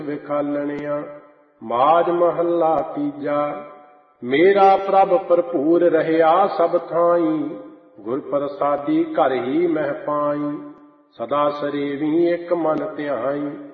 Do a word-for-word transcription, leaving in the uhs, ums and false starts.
विखालणिया। माज महला तीजा। मेरा प्रभ भरपूर रहया सब थाई, गुर प्रसादी घर ही मह पाई। सदा सरेवी एक मन ध्याई,